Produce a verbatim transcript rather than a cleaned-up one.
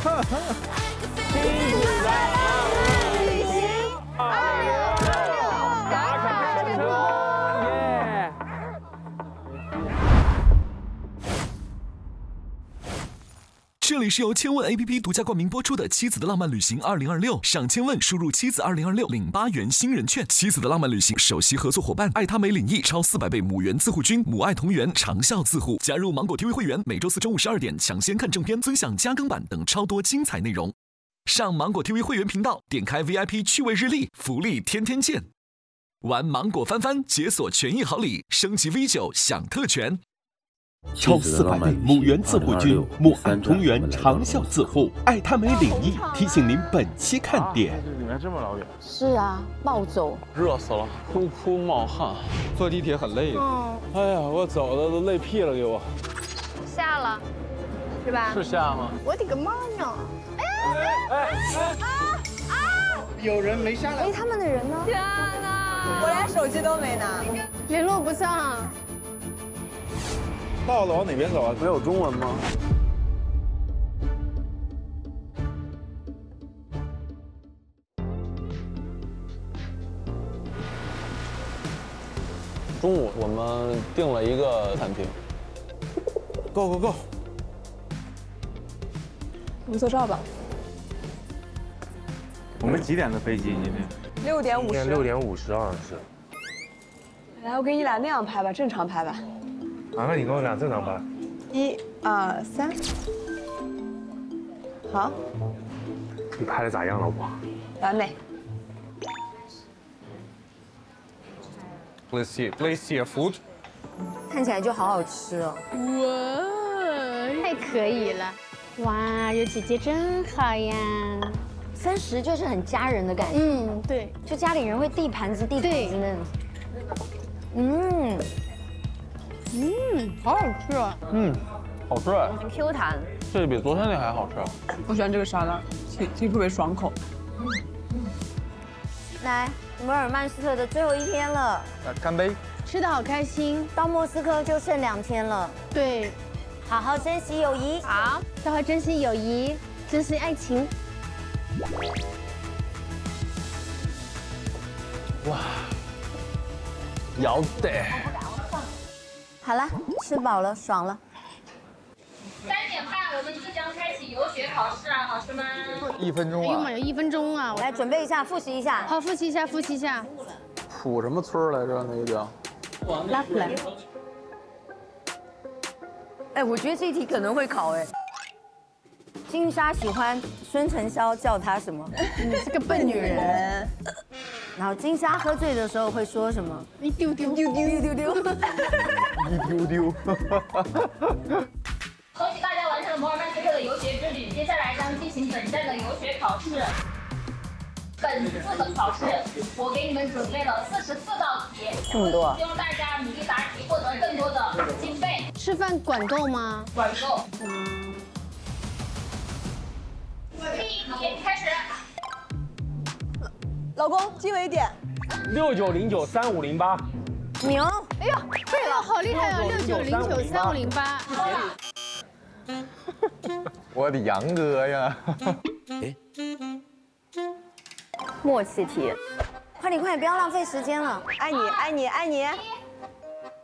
旅行二零二六打卡成功，耶！ 这里是由千问 A P P 独家冠名播出的《妻子的浪漫旅行二零二六》，上千问输入“妻子二零二六”领八元新人券。妻子的浪漫旅行首席合作伙伴爱他美领益超四百倍母源自护菌，母爱同源，长效自护。加入芒果 T V 会员，每周四中午十二点抢先看正片，尊享加更版等超多精彩内容。上芒果 T V 会员频道，点开 V I P 趣味日历，福利天天见。玩芒果翻翻，解锁权益好礼，升级 V 九享特权。 超四百倍母源自护菌，母爱同源，长效自护。爱他美领益提醒您本期看点。 你们这么老远？ 是啊，暴走， 热死了，呼呼冒汗，坐地铁很累的。嗯，哎呀，我走的都累屁了，给我。 下了，是吧？ 是下吗？ 我的个妈呀！哎哎哎啊啊！ 有人没下来？ 哎，他们的人呢？天哪！ 我连手机都没拿， 联络不上。 到了往哪边走啊？没有中文吗？中午我们订了一个餐厅。Go go go！ 我们做照吧。 我们几点的飞机？今天？ 六点五十。 六点五十好像是。 来，我给你俩那样拍吧，正常拍吧。 啊，那你跟我俩正常拍。 一二三，好。 你拍的咋样，老婆？ 完美。 Let's see, let's see food。 看起来就好好吃哦。 哇，太可以了！哇，有姐姐真好呀。 三十就是很家人的感觉， 嗯，对， 就家里人会递盘子、递盘子那种。嗯。 嗯，好好吃啊！ 嗯，好吃哎， 很 Q 弹。 这比昨天那还好吃。 我喜欢这个沙拉，其其实特别爽口。 来，摩尔曼斯特的最后一天了， 来干杯！ 吃的好开心， 到莫斯科就剩两天了。 对， 好好珍惜友谊。 好，要好珍惜友谊，珍惜爱情。 哇，要得！ 好了，吃饱了，爽了。 三点半，我们即将开启游学考试啊，老师们。 一分钟啊！ 哎呦妈呀，一分钟啊！ 来准备一下，复习一下。 好，复习一下，复习一下。 普什么村来着？那个叫拉普兰。 哎，我觉得这题可能会考哎。 金莎喜欢孙承霄叫她什么？ 你这个笨女人。 然后金莎喝醉的时候会说什么？ 一丢丢丢丢丢丢丢。 一丢丢。 恭喜大家完成了摩尔曼斯特的游学之旅，接下来将进行本站的游学考试。本次的考试，我给你们准备了四十四道题， 这么多， 希望大家努力答题，获得更多的经费。 吃饭管够吗？ 管够。嗯。第一题开始。 老公，经纬点。 六九零九三五零八。 牛。 哎呦，对了，好厉害啊！六九零九三五零八。 我的杨哥呀！ 哎。 默契题，快点快点，不要浪费时间了。 爱你爱你爱你。